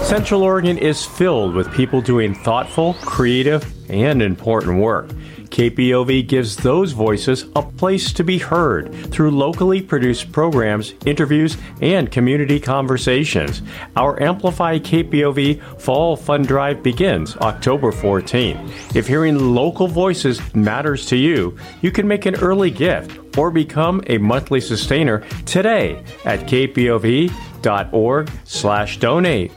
Central Oregon is filled with people doing thoughtful, creative, and important work. KPOV gives those voices a place to be heard through locally produced programs, interviews, and community conversations. Our Amplify KPOV Fall Fund Drive begins October 14th. If hearing local voices matters to you, you can make an early gift or become a monthly sustainer today at kpov.org/donate.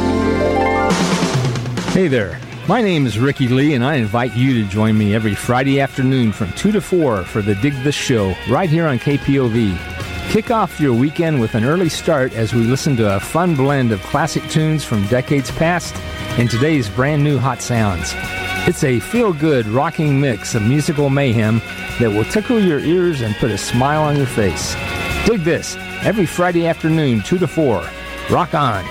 Hey there. My name is Ricky Lee, and I invite you to join me every Friday afternoon from 2 to 4 for the Dig This Show right here on KPOV. Kick off your weekend with an early start as we listen to a fun blend of classic tunes from decades past and today's brand new hot sounds. It's a feel-good, rocking mix of musical mayhem that will tickle your ears and put a smile on your face. Dig this every Friday afternoon, 2 to 4. Rock on.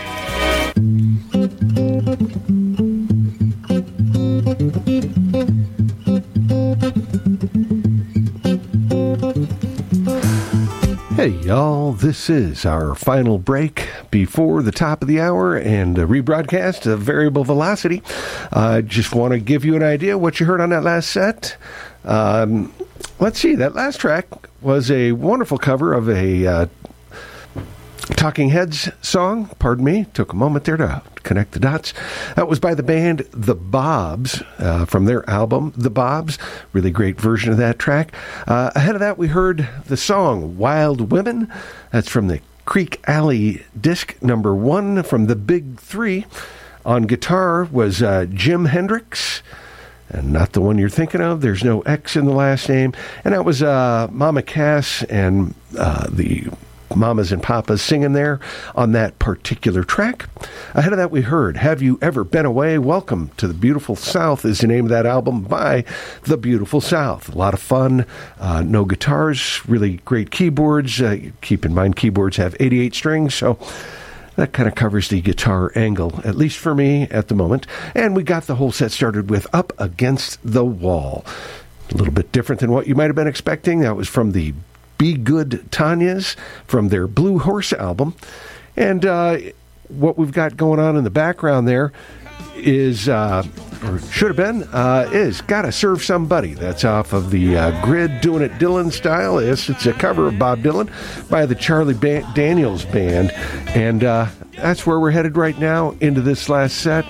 Hey y'all, this is our final break before the top of the hour and a rebroadcast of Variable Velocity. I just want to give you an idea what you heard on that last set. Let's see, that last track was a wonderful cover of a Talking Heads song. Pardon me, took a moment there to connect the dots. That was by the band The Bobs from their album The Bobs. Really great version of that track. Ahead of that, we heard the song Wild Women. That's from the Creek Alley disc number 1 from the Big Three. On guitar was Jim Hendrix, and not the one you're thinking of. There's no X in the last name. And that was Mama Cass and the Mamas and Papas singing there on that particular track. Ahead of that, we heard Have You Ever Been Away? Welcome to the Beautiful South is the name of that album by The Beautiful South. A lot of fun, no guitars, really great keyboards. Keep in mind, keyboards have 88 strings, so that kind of covers the guitar angle, at least for me at the moment. And we got the whole set started with Up Against the Wall. A little bit different than what you might have been expecting. That was from the Be Good Tanyas from their Blue Horse album. And what we've got going on in the background there is, or should have been, is Gotta Serve Somebody. That's off of the Grid, Doing It Dylan style. It's a cover of Bob Dylan by the Charlie Daniels Band. And that's where we're headed right now into this last set.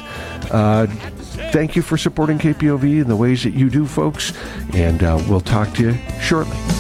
Thank you for supporting KPOV in the ways that you do, folks. And we'll talk to you shortly.